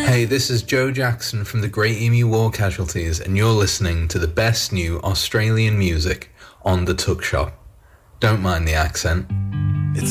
Hey, this is Joe Jackson from the Great Emu War Casualties, and you're listening to the best new Australian music on The Tuck Shop. Don't mind the accent.